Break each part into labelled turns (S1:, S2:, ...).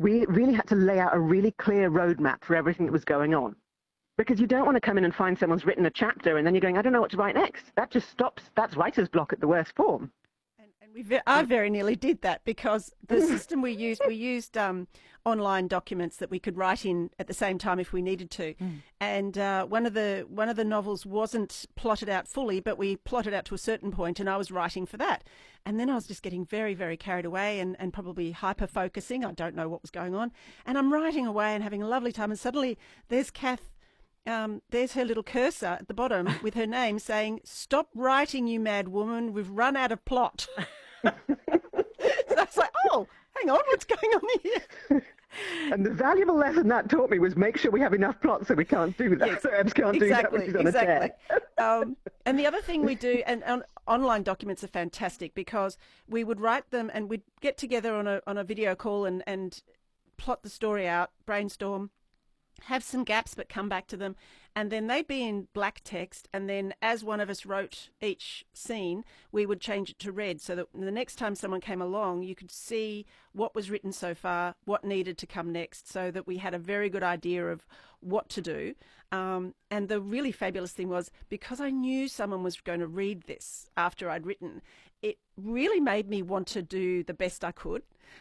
S1: we really had to lay out a really clear roadmap for everything that was going on. Because you don't want to come in and find someone's written a chapter and then you're going, I don't know what to write next. That just stops. That's writer's block at the worst form.
S2: And I very nearly did that because the system we used online documents that we could write in at the same time if we needed to. And one of the novels wasn't plotted out fully, but we plotted out to a certain point, and I was writing for that. And then I was just getting very, very carried away and probably hyper-focusing. I don't know what was going on. And I'm writing away and having a lovely time, and suddenly there's Kath. There's her little cursor at the bottom with her name saying, "Stop writing, you mad woman. We've run out of plot." So I was like, oh, hang on, what's going on here?
S1: And the valuable lesson that taught me was make sure we have enough plot so we can't do that. So Ebbs can't do that when she's on a tear.
S2: And the other thing we do, and online documents are fantastic because we would write them and we'd get together on a video call and plot the story out, brainstorm, have some gaps but come back to them, and then they'd be in black text, and then as one of us wrote each scene we would change it to red so that the next time someone came along you could see what was written so far, what needed to come next, so that we had a very good idea of what to do. And the really fabulous thing was, because I knew someone was going to read this after I'd written, it really made me want to do the best I could.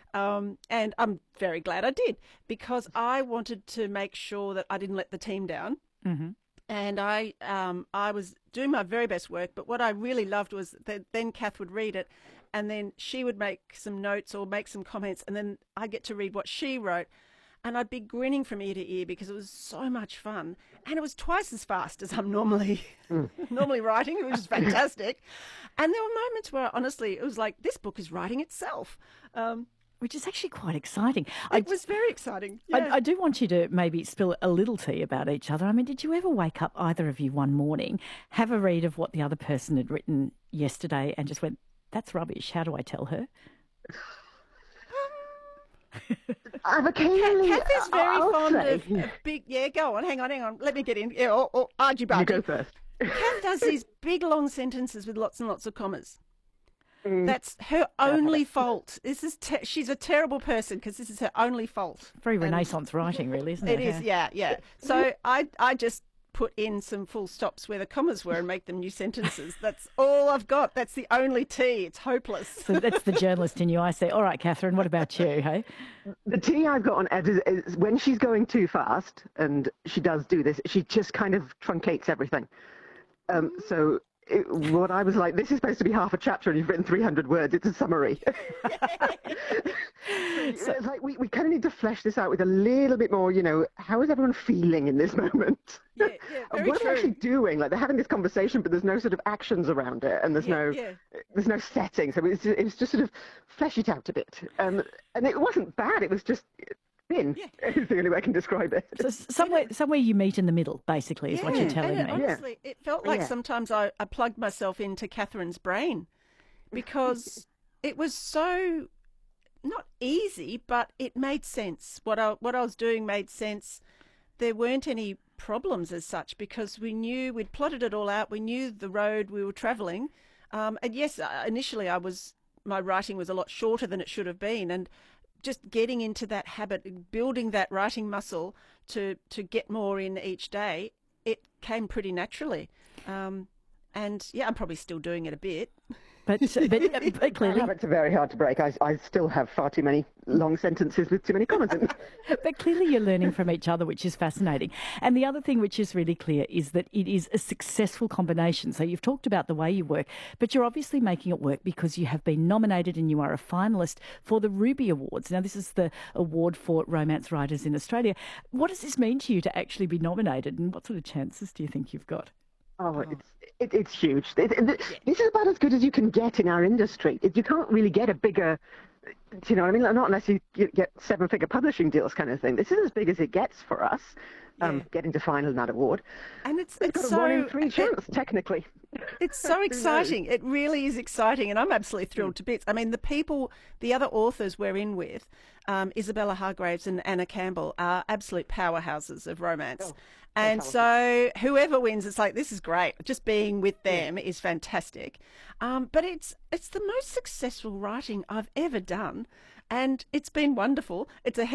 S2: And I'm very glad I did, because I wanted to make sure that I didn't let the team down.
S3: Mm-hmm.
S2: And I was doing my very best work, but what I really loved was that then Kath would read it, and then she would make some notes or make some comments, and then I get to read what she wrote. And I'd be grinning from ear to ear because it was so much fun. And it was twice as fast as I'm normally writing, which is fantastic. And there were moments where, honestly, it was like, this book is writing itself.
S3: Which is actually quite exciting.
S2: It was very exciting. Yeah.
S3: I do want you to maybe spill a little tea about each other. I mean, did you ever wake up, either of you, one morning, have a read of what the other person had written yesterday and just went, that's rubbish, how do I tell her?
S1: I've occasionally...
S2: Kath is very fond of big... Yeah, go on, hang on. Let me get in. Yeah, or Archie Barty.
S1: You go first.
S2: Kath does these big, long sentences with lots and lots of commas. That's her only fault. She's a terrible person because this is her only fault.
S3: Very Renaissance writing, really, isn't it?
S2: It is, yeah. So I just put in some full stops where the commas were and make them new sentences. That's all I've got. That's the only tea. It's hopeless.
S3: So that's the journalist in you. I say, all right, Catherine, what about you, hey?
S1: The tea I've got on Ed is when she's going too fast, and she does do this, she just kind of truncates everything. What I was like, this is supposed to be half a chapter and you've written 300 words. It's a summary. So it's like we kind of need to flesh this out with a little bit more, how is everyone feeling in this moment?
S2: Yeah,
S1: and what are they actually doing? Like, they're having this conversation, but there's no sort of actions around it, and there's no setting. So it was just sort of flesh it out a bit. And it wasn't bad. It was just... is the only way I can describe it.
S3: So somewhere you meet in the middle, basically, is what you're telling me.
S2: Honestly, it felt like sometimes I plugged myself into Catherine's brain because it was so not easy, but it made sense. What I was doing made sense. There weren't any problems as such because we'd plotted it all out. We knew the road we were travelling. And yes, initially my writing was a lot shorter than it should have been, and just getting into that habit, building that writing muscle to get more in each day, it came pretty naturally. And yeah, I'm probably still doing it a bit.
S3: But clearly...
S1: Habits are very hard to break. I still have far too many long sentences with too many commas in them.
S3: But clearly you're learning from each other, which is fascinating. And the other thing which is really clear is that it is a successful combination. So you've talked about the way you work, but you're obviously making it work because you have been nominated and you are a finalist for the Ruby Awards. Now, this is the award for romance writers in Australia. What does this mean to you to actually be nominated, and what sort of chances do you think you've got?
S1: Oh, it's huge. This is about as good as you can get in our industry. You can't really get a bigger, you know what I mean? Not unless you get 7-figure publishing deals kind of thing. This is as big as it gets for us, getting to final in that award.
S2: And it's
S1: got a 1 in 3 chance, technically.
S2: It's so exciting. It really is exciting, and I'm absolutely thrilled to bits. I mean, the other authors we're in with, Isabella Hargraves and Anna Campbell, are absolute powerhouses of romance.
S1: Oh.
S2: And so whoever wins, it's like, this is great. Just being with them is fantastic. But it's the most successful writing I've ever done. And it's been wonderful. It's a